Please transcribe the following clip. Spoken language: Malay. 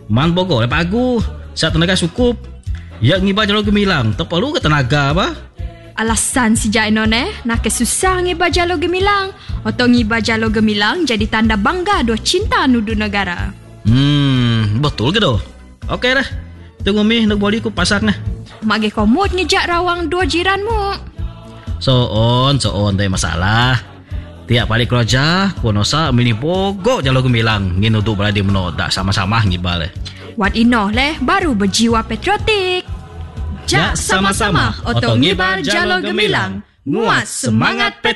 Man bogo lepas aku. Saat tenaga cukup. Ya ngibar jalur gemilang. Tak perlu ke tenaga apa? Alasan si Jainon nak kesusah ngibar jalur gemilang. Atau ngibar jalur gemilang jadi tanda bangga dua cinta nudu negara. Betul ke doh? Okey dah. Tunggu mi nak boli ku pasak nah. Mak ge komod ngejak rawang dua jiranmu. Soon tak masalah. Tiap balik kerja, konosa mini pokok jalur gemilang. Ngin untuk berada menodak sama-sama ngibal. Wat inoh baru berjiwa patriotik. Jak sama-sama otong ngibal jalur gemilang. Nguat semangat patriotik.